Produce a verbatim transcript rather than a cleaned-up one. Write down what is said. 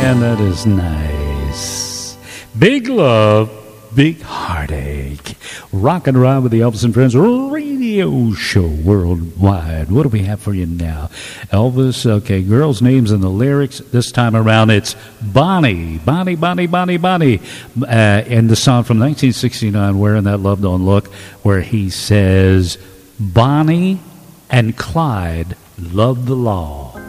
man, that is nice. Big love, big heartache. Rock and Ride with the Elvis and Friends radio show worldwide. What do we have for you now? Elvis, okay, girls' names and the lyrics. This time around, it's Bonnie. Bonnie, Bonnie, Bonnie, Bonnie. Uh, and the song from nineteen sixty-nine, Wearing That Love Don't Look, where he says, Bonnie and Clyde love the law.